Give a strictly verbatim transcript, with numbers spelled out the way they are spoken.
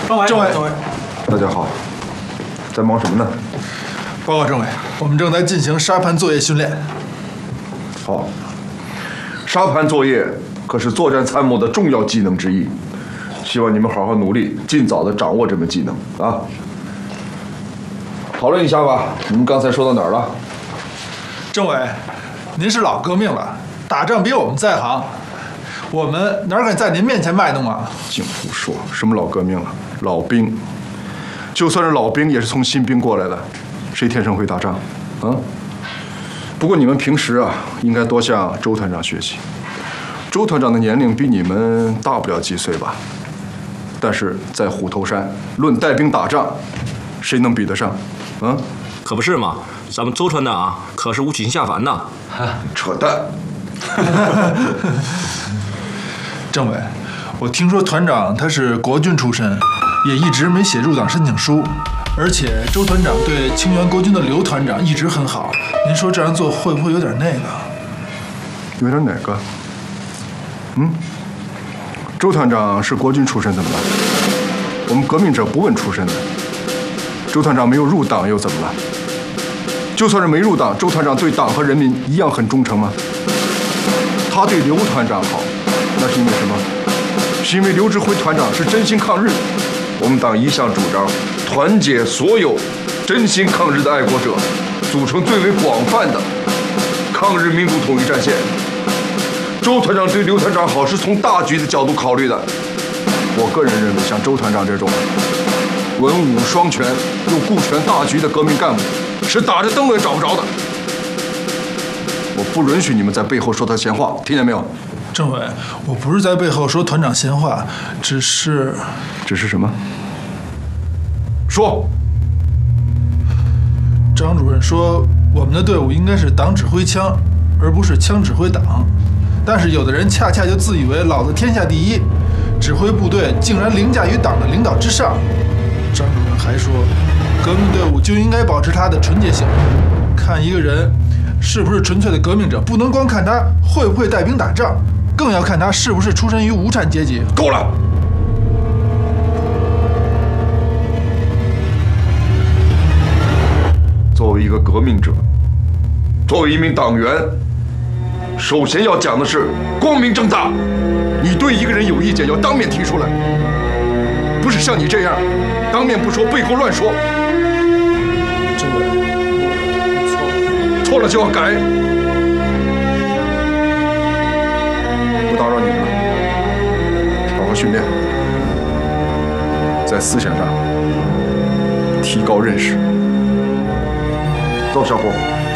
政委， 政委， 政委， 大家好，在忙什么呢？ 报告政委，我们正在进行沙盘作业训练。 好，沙盘作业可是作战参谋的重要技能之一，希望你们好好努力，尽早的掌握这门技能啊。讨论一下吧，你们刚才说到哪儿了？ 政委，您是老革命了，打仗比我们在行，我们哪敢在您面前卖弄啊？ 净胡说，什么老革命了？老兵，就算是老兵，也是从新兵过来的，谁天生会打仗？啊？不过你们平时啊，应该多向周团长学习。周团长的年龄比你们大不了几岁吧，但是在虎头山论带兵打仗，谁能比得上？啊？ 可不是嘛，咱们周团长啊，可是无取下凡呐。 扯淡！ 政委，我听说团长他是国军出身，也一直没写入党申请书，而且周团长对清源国军的刘团长一直很好，您说这样做会不会有点那个？ 有点哪个？嗯？周团长是国军出身怎么了？我们革命者不问出身的。周团长没有入党又怎么了？就算是没入党，周团长对党和人民一样很忠诚吗？他对刘团长好，那是因为什么？是因为刘志辉团长是真心抗日。我们党一向主张团结所有真心抗日的爱国者，组成最为广泛的抗日民族统一战线。周团长对刘团长好是从大局的角度考虑的。我个人认为，像周团长这种文武双全又顾全大局的革命干部，是打着灯笼也找不着的。我不允许你们在背后说他闲话，听见没有？ 政委，我不是在背后说团长闲话，只是…… 只是什么？说。 张主任说，我们的队伍应该是党指挥枪，而不是枪指挥党。但是有的人恰恰就自以为老子天下第一，指挥部队竟然凌驾于党的领导之上。张主任还说，革命队伍就应该保持它的纯洁性。看一个人是不是纯粹的革命者，不能光看他会不会带兵打仗，更要看他是不是出身于无产阶级。 够了！作为一个革命者，作为一名党员，首先要讲的是光明正大。你对一个人有意见，要当面提出来，不是像你这样当面不说，背后乱说。 政委， 错了就要改。不打扰你们了，好好训练，在思想上提高认识。走，小伙。